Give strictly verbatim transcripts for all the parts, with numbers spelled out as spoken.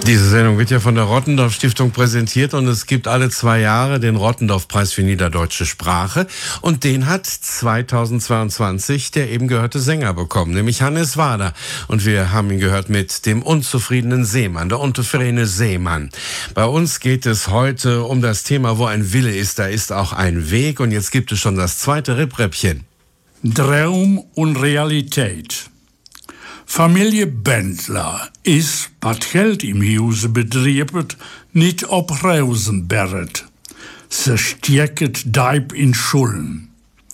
Diese Sendung wird ja von der Rottendorff-Stiftung präsentiert und es gibt alle zwei Jahre den Rottendorff-Preis für niederdeutsche Sprache und den hat zweitausendzweiundzwanzig der eben gehörte Sänger bekommen, nämlich Hannes Wader. Und wir haben ihn gehört mit dem unzufriedenen Seemann, der unzufriedene Seemann. Bei uns geht es heute um das Thema, wo ein Wille ist, da ist auch ein Weg. Und jetzt gibt es schon das zweite Rippräppchen. Traum und Realität. Familie Bendler is, wat Geld im Hause bedriebet, nicht op Reusen berret. Se stieket Deib in Schulden.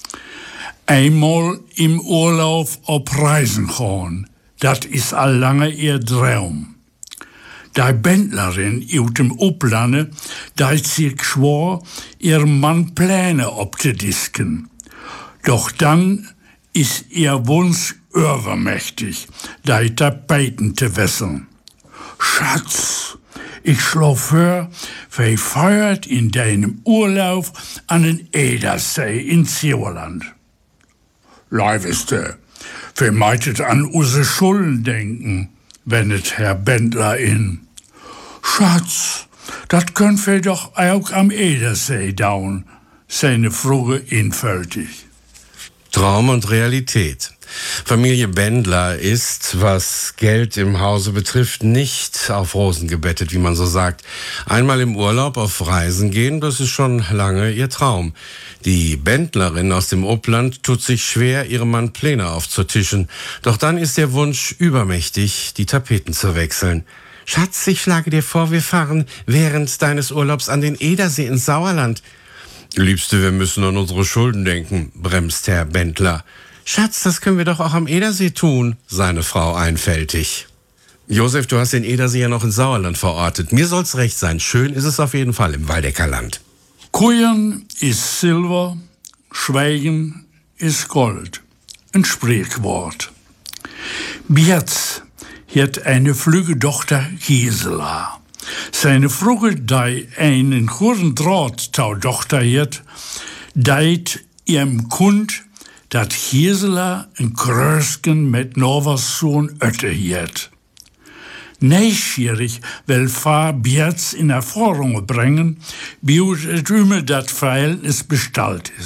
Einmal im Urlaub op Reisen gaan, dat is al lange ihr Traum. Die Bendlerin uit dem Oplande, dat sich schwor, ihr Mann Pläne optedisken. Doch dann ist ihr Wunsch übermächtig, die Tapeten zu wässern. Schatz, ich schlau vor, wir feiert in deinem Urlaub an den Edersee in Sauerland. Leibeste, wir meitet an unsere Schulden denken, wendet Herr Bendler in. Schatz, dat können wir doch auch am Edersee daun, seine Frage infältig. Traum und Realität. Familie Bendler ist, was Geld im Hause betrifft, nicht auf Rosen gebettet, wie man so sagt. Einmal im Urlaub auf Reisen gehen, das ist schon lange ihr Traum. Die Bendlerin aus dem Upland tut sich schwer, ihrem Mann Pläne aufzutischen. Doch dann ist der Wunsch übermächtig, die Tapeten zu wechseln. Schatz, ich schlage dir vor, wir fahren während deines Urlaubs an den Edersee ins Sauerland. Liebste, wir müssen an unsere Schulden denken, bremst Herr Bendler. Schatz, das können wir doch auch am Edersee tun, seine Frau einfältig. Josef, du hast den Edersee ja noch in Sauerland verortet. Mir soll's recht sein. Schön ist es auf jeden Fall im Waldeckerland. Kuyen ist Silber, Schweigen ist Gold. Ein Sprichwort. Jetzt hat eine flügge Tochter Gisela. Seine Frage, die einen guten Draht zur Tochter hat, deit ihrem Kund, dat Gisela ein Krösken mit Novas Sohn Ötte hat. Neugierig will Vater Bjerz in Erfahrung bringen, wie es dat Verhältnis bestalt ist.